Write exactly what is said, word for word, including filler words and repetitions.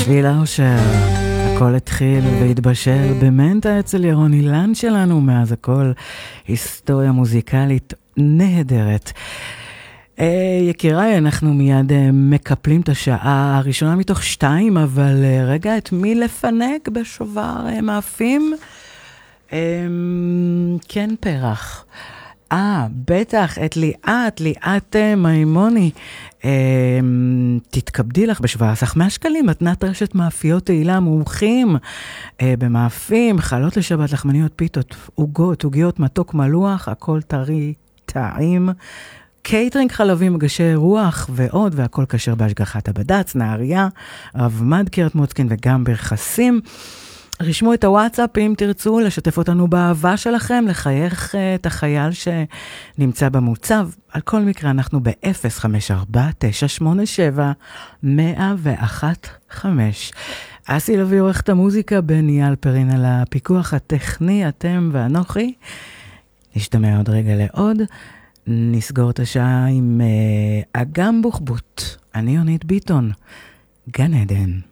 שביל האושר, הכל התחיל והתבשל במנטה אצל ירון אילן שלנו, מאז הכל היסטוריה מוזיקלית נהדרת. יקיריי, אנחנו מיד מקפלים את השעה הראשונה מתוך שתיים, אבל רגע, את מי לפנק בשובר מאפים? כן, פרח. אה, בטח, את ליאת, ליאת מימוני. תתכבדי לך בשבעה סך מאה שקלים, מתנת רשת מאפיות תהילה מומחים במאפים, חלות לשבת, לחמניות, פיתות, עוגות, עוגיות, מתוק מלוח, הכל טרי, טעים. קייטרינג חלבים, מגשי רוח ועוד, והכל כשר בהשגחת הבד"ץ, נהריה, רב מד קריית מוצקין וגם ברכסים. רשמו את הוואטסאפ אם תרצו לשתף אותנו באהבה שלכם, לחייך את החייל שנמצא במוצב. על כל מקרה אנחנו ב-אפס חמש ארבע תשע שמונה שבע מאה ואחת חמש. אסי לוי עורך את המוזיקה, בני אלפרין על הפיקוח הטכני, אתם ואנוכי. נשתמע עוד רגע לעוד. נסגור את השעה עם uh, אגם בוחבוט. אני יונית ביטון. גן עדן.